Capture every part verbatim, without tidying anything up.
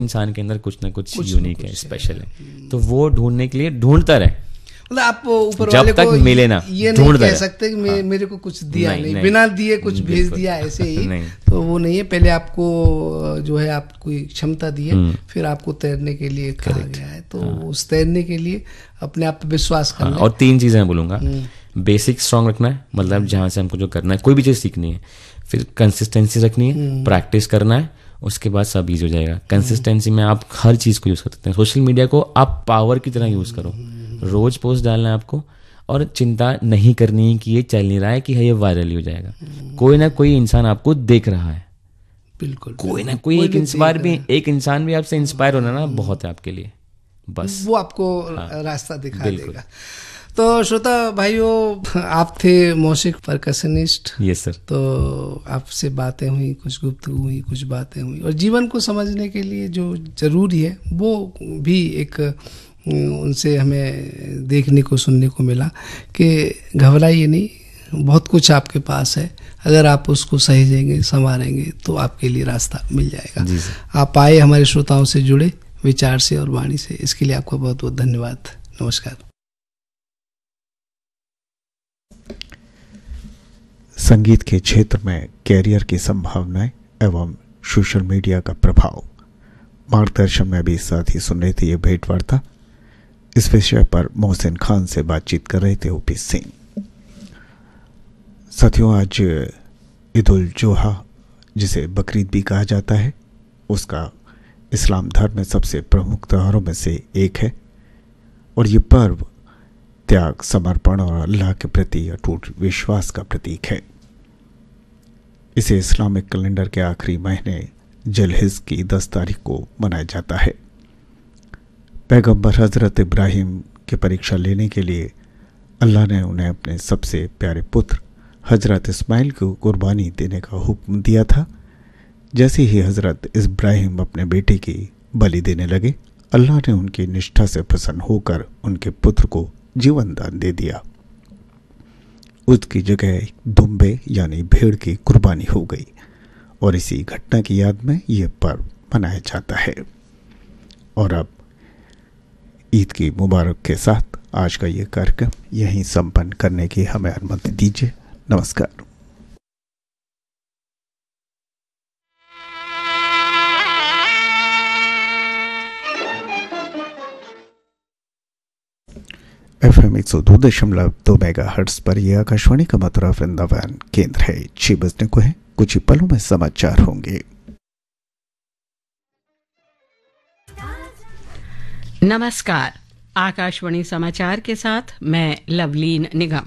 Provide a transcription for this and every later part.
इंसान के अंदर कुछ ना कुछ यूनिक है, स्पेशल है, तो वो ढूंढने के लिए ढूंढता रहे। मतलब आप ऊपर वाले को मिले ना, ये नहीं कह सकते कि हाँ। मेरे को कुछ दिया नहीं, नहीं, बिना दिए कुछ भेज दिया ऐसे ही तो वो नहीं है। पहले आपको जो है आप कोई क्षमता दी है, फिर आपको तैरने के लिए कहा गया है, तो उस तैरने के लिए अपने आप पे विश्वास करना। और तीन चीजें मैं बोलूंगा, बेसिक स्ट्रांग रखना है, मतलब जहां से हमको जो करना है, कोई भी चीज सीखनी है, फिर कंसिस्टेंसी रखनी है, प्रैक्टिस करना है, उसके बाद सब ईजी हो जाएगा। कंसिस्टेंसी में आप हर चीज को यूज कर सकते हैं। सोशल मीडिया को आप पावर की तरह यूज करो, रोज पोस्ट डालना है आपको, और चिंता नहीं करनी है कि ये चल नहीं रहा है कि ये वायरल ही हो जाएगा। कोई ना कोई इंसान आपको देख रहा है, बिल्कुल कोई ना कोई, कोई एक इंस्पायर भी, एक इंसान भी आपसे इंस्पायर होना ना बहुत है आपके लिए, बस वो आपको हाँ, रास्ता दिखा देगा। तो श्रोता भाइयों, आप थे मौसिक परकशनिस्ट। Yes sir. तो आपसे बातें हुई, कुछ गुफ्तगू हुई, कुछ बातें हुई, और जीवन को समझने के लिए जो जरूरी है वो भी एक उनसे हमें देखने को सुनने को मिला कि घबराइए नहीं, बहुत कुछ आपके पास है, अगर आप उसको सहेजेंगे, संवारेंगे तो आपके लिए रास्ता मिल जाएगा। आप आए, हमारे श्रोताओं से जुड़े विचार से और वाणी से, इसके लिए आपका बहुत बहुत धन्यवाद। नमस्कार। संगीत के क्षेत्र में कैरियर की संभावनाएं एवं सोशल मीडिया का प्रभाव, मार्गदर्शन में भी साथ ही सुन रहे थे ये भेंटवार्ता। इस विषय पर मोहसिन खान से बातचीत कर रहे थे ओपी सिंह। साथियों, आज ईद उल जोहा, जिसे बकरीद भी कहा जाता है, उसका इस्लाम धर्म में सबसे प्रमुख त्योहारों में से एक है, और ये पर्व त्याग, समर्पण और अल्लाह के प्रति अटूट विश्वास का प्रतीक है। इसे इस्लामिक कैलेंडर के आखिरी महीने जिलहिज की दस तारीख को मनाया जाता है। पैगंबर हजरत इब्राहिम की परीक्षा लेने के लिए अल्लाह ने उन्हें अपने सबसे प्यारे पुत्र हजरत इस्माइल को कुर्बानी देने का हुक्म दिया था। जैसे ही हजरत इब्राहिम अपने बेटे की बलि देने लगे, अल्लाह ने उनकी निष्ठा से प्रसन्न होकर उनके पुत्र को जीवन दान दे दिया। उसकी जगह दुम्बे यानी भेड़ की कुर्बानी हो गई, और इसी घटना की याद में यह पर्व मनाया जाता है। और अब ईद की मुबारक के साथ आज का ये कार्यक्रम यहीं संपन्न करने की हमें अनुमति दीजिए। नमस्कार। एफ एम एक सौ दो दशमलव दो मेगा हर्ट्स पर यह आकाशवाणी का मथुरा वृंदावन केंद्र है। छह बजने को है, कुछ ही पलों में समाचार होंगे। नमस्कार, आकाशवाणी समाचार के साथ मैं लवलीन निगम।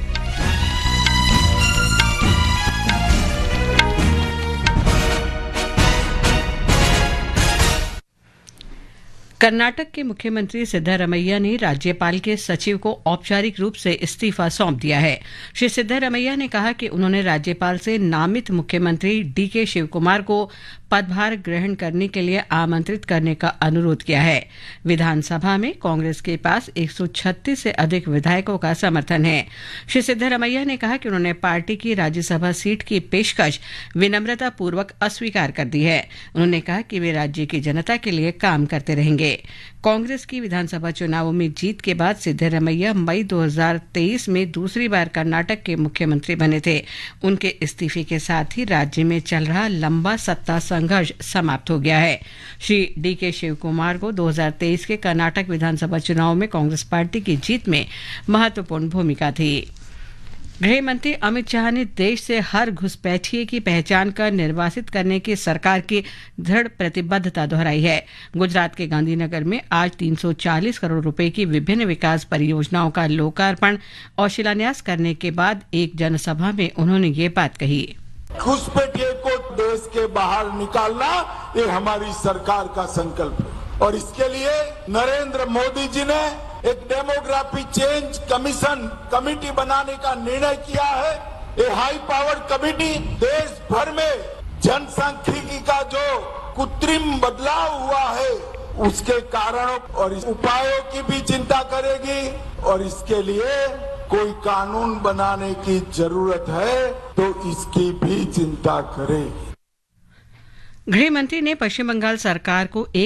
कर्नाटक के मुख्यमंत्री सिद्धारमैया ने राज्यपाल के सचिव को औपचारिक रूप से इस्तीफा सौंप दिया है। श्री सिद्धारमैया ने कहा कि उन्होंने राज्यपाल से नामित मुख्यमंत्री डी के शिवकुमार को पदभार ग्रहण करने के लिए आमंत्रित करने का अनुरोध किया है। विधानसभा में कांग्रेस के पास एक सौ छत्तीस से अधिक विधायकों का समर्थन है। श्री सिद्धारमैया ने कहा कि उन्होंने पार्टी की राज्यसभा सीट की पेशकश विनम्रता पूर्वक अस्वीकार कर दी है। उन्होंने कहा कि वे राज्य की जनता के लिए काम करते रहेंगे। कांग्रेस की विधानसभा चुनावों में जीत के बाद सिद्धारमैया मई दो हज़ार तेईस में दूसरी बार कर्नाटक के मुख्यमंत्री बने थे। उनके इस्तीफे के साथ ही राज्य में चल रहा लंबा सत्ता संघर्ष समाप्त हो गया है। श्री डी के शिवकुमार को दो हज़ार तेईस के कर्नाटक विधानसभा चुनाव में कांग्रेस पार्टी की जीत में महत्वपूर्ण भूमिका थी। गृह मंत्री अमित शाह ने देश से हर घुसपैठिए की पहचान कर निर्वासित करने की सरकार की दृढ़ प्रतिबद्धता दोहराई है। गुजरात के गांधीनगर में आज तीन सौ चालीस करोड़ रुपए की विभिन्न विकास परियोजनाओं का लोकार्पण और शिलान्यास करने के बाद एक जनसभा में उन्होंने ये बात कही। घुसपैठिए को देश के बाहर निकालना ये हमारी सरकार का संकल्प है, और इसके लिए नरेंद्र मोदी जी ने एक डेमोग्राफी चेंज कमीशन कमेटी बनाने का निर्णय किया है। ये हाई पावर कमेटी देश भर में जनसांख्यिकी का जो कृत्रिम बदलाव हुआ है उसके कारणों और उपायों की भी चिंता करेगी, और इसके लिए कोई कानून बनाने की जरूरत है तो इसकी भी चिंता करेगी। गृह मंत्री ने पश्चिम बंगाल सरकार को